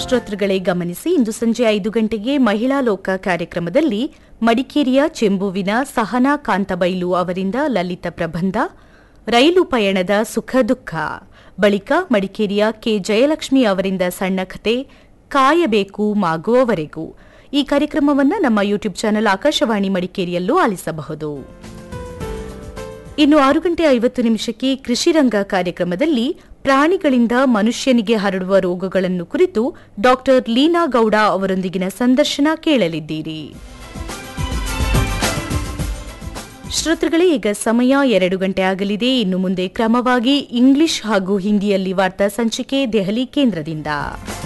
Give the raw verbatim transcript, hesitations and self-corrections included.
ಶ್ರೋತೃಗಳೇ ಗಮನಿಸಿ, ಇಂದು ಸಂಜೆ ಐದು ಗಂಟೆಗೆ ಮಹಿಳಾ ಲೋಕ ಕಾರ್ಯಕ್ರಮದಲ್ಲಿ ಮಡಿಕೇರಿಯ ಚೆಂಬುವಿನ ಸಹನಾ ಕಾಂತಬೈಲು ಅವರಿಂದ ಲಲಿತ ಪ್ರಬಂಧ, ರೈಲು ಪಯಣದ ಸುಖ ದುಃಖ. ಬಳಿಕ ಮಡಿಕೇರಿಯ ಕೆ ಜಯಲಕ್ಷ್ಮಿ ಅವರಿಂದ ಸಣ್ಣ ಕಥೆ, ಕಾಯಬೇಕು ಮಾಗುವವರೆಗೂ. ಈ ಕಾರ್ಯಕ್ರಮವನ್ನು ನಮ್ಮ ಯೂಟ್ಯೂಬ್ ಚಾನೆಲ್ ಆಕಾಶವಾಣಿ ಮಡಿಕೇರಿಯಲ್ಲೂ ಆಲಿಸಬಹುದು. ಇನ್ನು ಆರು ಗಂಟೆ ಐವತ್ತು ನಿಮಿಷಕ್ಕೆ ಕೃಷಿರಂಗ ಕಾರ್ಯಕ್ರಮದಲ್ಲಿ ಪ್ರಾಣಿಗಳಿಂದ ಮನುಷ್ಯನಿಗೆ ಹರಡುವ ರೋಗಗಳನ್ನು ಕುರಿತು ಡಾಕ್ಟರ್ ಲೀನಾ ಗೌಡ ಅವರೊಂದಿಗಿನ ಸಂದರ್ಶನ ಕೇಳಲಿದ್ದೀರಿ. ಶ್ರೋತೃಗಳೇ, ಈಗ ಸಮಯ ಎರಡು ಗಂಟೆ ಆಗಲಿದೆ. ಇನ್ನು ಮುಂದೆ ಕ್ರಮವಾಗಿ ಇಂಗ್ಲಿಷ್ ಹಾಗೂ ಹಿಂದಿಯಲ್ಲಿ ವಾರ್ತಾ ಸಂಚಿಕೆ ದೆಹಲಿ ಕೇಂದ್ರದಿಂದ.